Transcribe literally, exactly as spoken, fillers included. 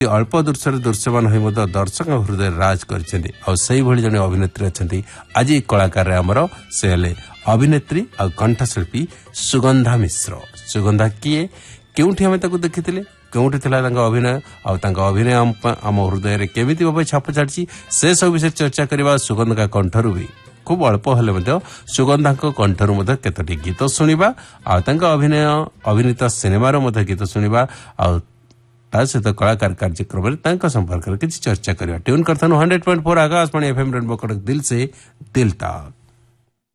अल्प दृश्य दृश्यमान हो दर्शक हृदय राज कर जड़े अभिनेत्री अच्छा आज कलाकार आमर से हेले अभिनेत्री और कंठशिल्पी सुगंधा मिश्र। सुगंधा किए केउठी हमें ताको देखिथिले केउठी थिला तांका अभिनय और तांका अभिनय आम हृदय रे केमिति भाबे छाप छाड़ी से सब विषय चर्चा करबा। सुगंधा कंठरू भी खूब अल्प हेले सुगंधा कंठरू केतोटी गीत शुणा और अभिनय अभिनीत सिनेमार गीत शुणा और ता सहित कलाकार कार्यक्रम में संपर्क किसी चर्चा करवा। Tune करथानु hundred point four Akashvani FM rainbow कड़क दिल से दिल तक।